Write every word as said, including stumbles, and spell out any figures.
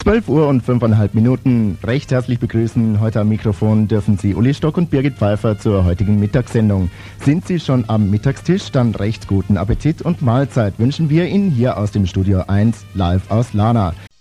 zwölf Uhr und fünfeinhalb Minuten. Recht herzlich begrüßen. Heute am Mikrofon dürfen Sie Uli Stock und Birgit Pfeiffer zur heutigen Mittagssendung. Sind Sie schon am Mittagstisch? Dann recht guten Appetit und Mahlzeit wünschen wir Ihnen hier aus dem Studio eins live aus Lana.